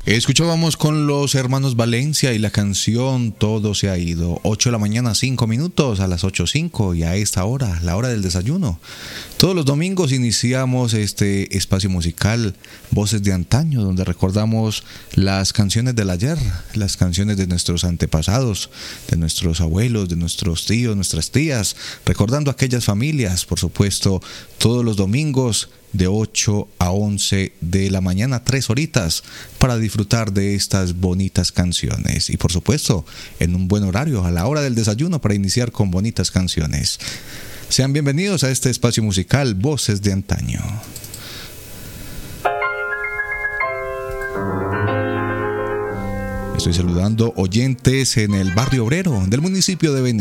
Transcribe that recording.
Escuchábamos con los hermanos Valencia y la canción Todo se ha ido. 8 de la mañana, 5 minutos, a las 8:05 y a esta hora, la hora del desayuno. Todos los domingos iniciamos este espacio musical Voces de Antaño, donde recordamos las canciones del ayer, las canciones de nuestros antepasados, de nuestros abuelos, de nuestros tíos, nuestras tías, recordando aquellas familias, por supuesto, todos los domingos de 8 a 11 de la mañana, 3 horitas para disfrutar de estas bonitas canciones. Y por supuesto, en un buen horario, a la hora del desayuno, para iniciar con bonitas canciones. Sean bienvenidos a este espacio musical Voces de Antaño. Estoy saludando oyentes en el barrio obrero del municipio de Venecia.